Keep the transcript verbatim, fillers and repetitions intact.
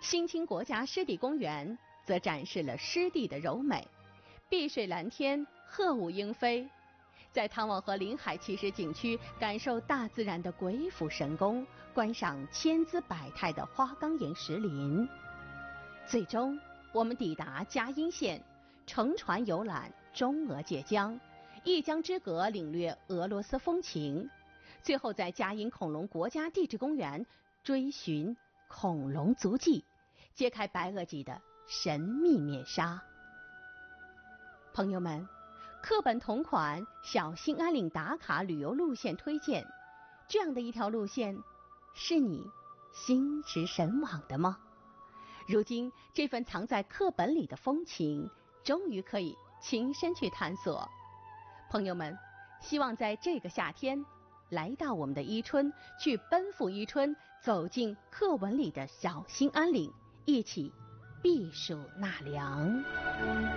新青国家湿地公园则展示了湿地的柔美，碧水蓝天，鹤舞莺飞。在汤王河临海奇石景区，感受大自然的鬼斧神工，观赏千姿百态的花岗岩石林。最终，我们抵达嘉阴县，乘船游览中俄界江，一江之隔领略俄罗斯风情。最后在嘉阴恐龙国家地质公园追寻恐龙足迹，揭开白垩纪的神秘面纱。朋友们，课本同款小兴安岭打卡旅游路线推荐，这样的一条路线是你心驰神往的吗？如今这份藏在课本里的风情终于可以亲身去探索。朋友们，希望在这个夏天来到我们的伊春，去奔赴伊春，走进课文里的小兴安岭，一起避暑纳凉。